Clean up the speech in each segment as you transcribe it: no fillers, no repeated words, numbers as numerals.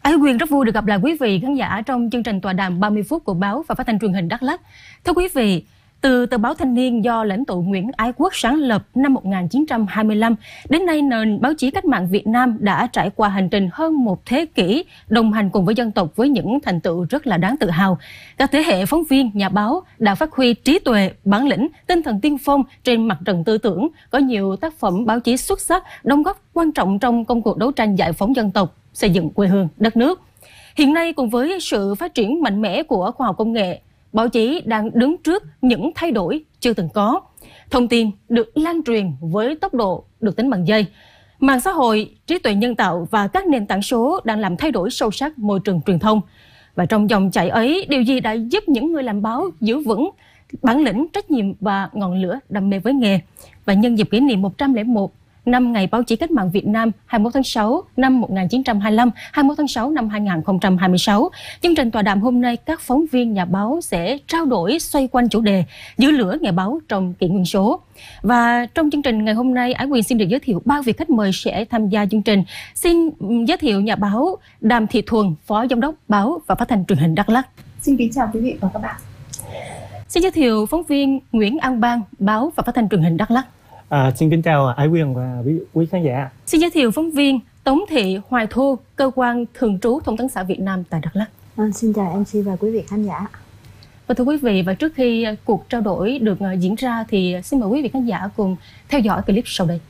Ái Quyên rất vui được gặp lại quý vị khán giả trong chương trình tọa đàm 30 phút của báo và phát thanh truyền hình Đắk Lắk. Thưa quý vị, từ tờ báo Thanh niên do lãnh tụ Nguyễn Ái Quốc sáng lập năm 1925, đến nay nền báo chí cách mạng Việt Nam đã trải qua hành trình hơn một thế kỷ đồng hành cùng với dân tộc với những thành tựu rất là đáng tự hào. Các thế hệ phóng viên, nhà báo đã phát huy trí tuệ, bản lĩnh, tinh thần tiên phong trên mặt trận tư tưởng, có nhiều tác phẩm báo chí xuất sắc, đóng góp quan trọng trong công cuộc đấu tranh giải phóng dân tộc, xây dựng quê hương, đất nước. Hiện nay cùng với sự phát triển mạnh mẽ của khoa học công nghệ, báo chí đang đứng trước những thay đổi chưa từng có. Thông tin được lan truyền với tốc độ được tính bằng giây. Mạng xã hội, trí tuệ nhân tạo và các nền tảng số đang làm thay đổi sâu sắc môi trường truyền thông. Và trong dòng chảy ấy, điều gì đã giúp những người làm báo giữ vững bản lĩnh, trách nhiệm và ngọn lửa đam mê với nghề? Và nhân dịp kỷ niệm 101 năm Ngày Báo chí Cách mạng Việt Nam 21 tháng 6 năm 1925, 21 tháng 6 năm 2026. Chương trình tọa đàm hôm nay, các phóng viên nhà báo sẽ trao đổi xoay quanh chủ đề giữ lửa nghề báo trong kỷ nguyên số. Và trong chương trình ngày hôm nay, Ái Quyên xin được giới thiệu 3 vị khách mời sẽ tham gia chương trình. Xin giới thiệu nhà báo Đàm Thị Thuần, Phó Giám đốc báo và phát thanh truyền hình Đắk Lắk. Xin kính chào quý vị và các bạn. Xin giới thiệu phóng viên Nguyễn An Bang, báo và phát thanh truyền hình Đắk Lắk. Xin kính chào Ái Quyên và quý khán giả. Xin giới thiệu phóng viên Tống Thị Hoài Thu, cơ quan thường trú Thông tấn xã Việt Nam tại Đắk Lắk. Xin chào MC và quý vị khán giả. Và thưa quý vị, và trước khi cuộc trao đổi được diễn ra thì xin mời quý vị khán giả cùng theo dõi clip sau đây.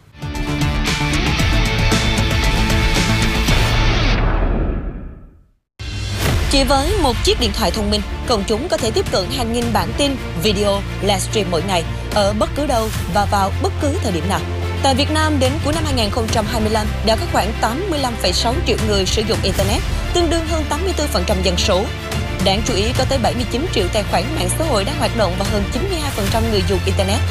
Chỉ với một chiếc điện thoại thông minh, công chúng có thể tiếp cận hàng nghìn bản tin, video, livestream mỗi ngày ở bất cứ đâu và vào bất cứ thời điểm nào. Tại Việt Nam, đến cuối năm 2025 đã có khoảng 85,6 triệu người sử dụng Internet, tương đương hơn 84% dân số. Đáng chú ý, có tới 79 triệu tài khoản mạng xã hội đang hoạt động và hơn 92% người dùng Internet